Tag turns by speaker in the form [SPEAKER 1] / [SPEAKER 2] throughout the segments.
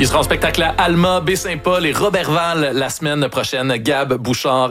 [SPEAKER 1] Il sera en spectacle à Alma, Baie-Saint-Paul et Robertval la semaine prochaine. Gab Bouchard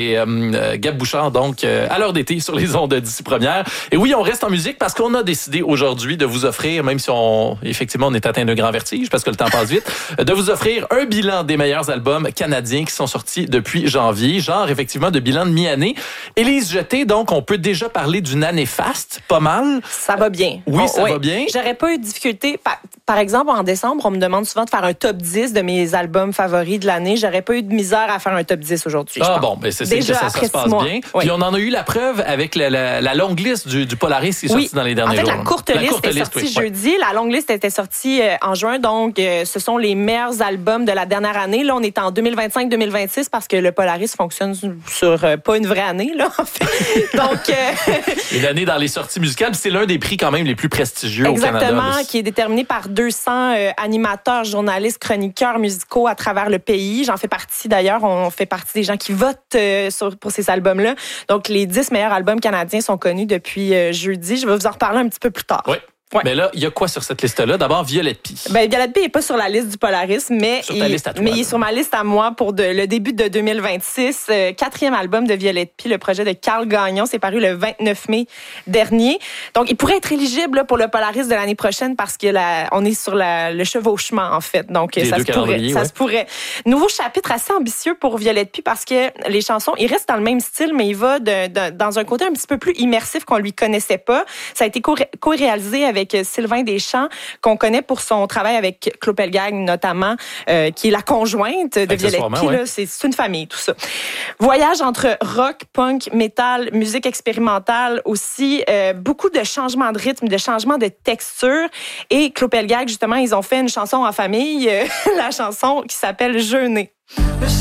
[SPEAKER 1] Gab Bouchard, donc, à l'heure d'été sur les ondes d'ici première. Et oui, on reste en musique parce qu'on a décidé aujourd'hui de vous offrir, même si effectivement, on est atteint d'un grand vertige parce que le temps passe vite, de vous offrir un bilan des meilleurs albums canadiens qui sont sortis depuis janvier. Genre, effectivement, de bilan de mi-année. Élise Jeté, donc, on peut déjà parler d'une année faste, pas mal.
[SPEAKER 2] Ça va bien.
[SPEAKER 1] Oui, ça va bien.
[SPEAKER 2] J'aurais pas eu de difficulté. Par exemple, en décembre, on me demande souvent de faire un top 10 de mes albums favoris de l'année. J'aurais pas eu de misère à faire un top 10 aujourd'hui.
[SPEAKER 1] Bon, ben c'est déjà que ça se passe bien. Oui. Puis on en a eu la preuve avec la longue liste du Polaris qui est sortie dans les derniers jours.
[SPEAKER 2] En fait, la courte liste est sortie jeudi. La longue liste était sortie en juin. Donc, ce sont les meilleurs albums de la dernière année. Là, on est en 2025-2026 parce que le Polaris fonctionne sur pas une vraie année, là, en fait. Donc,
[SPEAKER 1] et l'année dans les sorties musicales, c'est l'un des prix quand même les plus prestigieux au Canada.
[SPEAKER 2] Exactement, qui est déterminé par 200 animateurs, journalistes, chroniqueurs musicaux à travers le pays. J'en fais partie d'ailleurs. On fait partie des gens qui votent pour ces albums-là. Donc, les 10 meilleurs albums canadiens sont connus depuis jeudi. Je vais vous en reparler un petit peu plus tard.
[SPEAKER 1] Oui. Ouais. Mais là, il y a quoi sur cette liste-là? D'abord, Violette Pie.
[SPEAKER 2] Violette Pie n'est pas sur la liste du Polaris, mais il est sur ma liste à moi pour le début de 2026. Quatrième album de Violette Pie, le projet de Carl Gagnon. C'est paru le 29 mai dernier. Donc, il pourrait être éligible là, pour le Polaris de l'année prochaine parce que on est sur le chevauchement, en fait. Donc, ça se pourrait. Nouveau chapitre assez ambitieux pour Violette Pie parce que les chansons, il reste dans le même style, mais il va dans un côté un petit peu plus immersif qu'on lui connaissait pas. Ça a été co-réalisé avec Sylvain Deschamps, qu'on connaît pour son travail avec Clopelgag notamment, qui est la conjointe de Violette Pie. Ouais. C'est une famille, tout ça. Voyage entre rock, punk, métal, musique expérimentale aussi. Beaucoup de changements de rythme, de changements de texture. Et Clopelgag, justement, ils ont fait une chanson en famille, la chanson qui s'appelle « Jeûner ».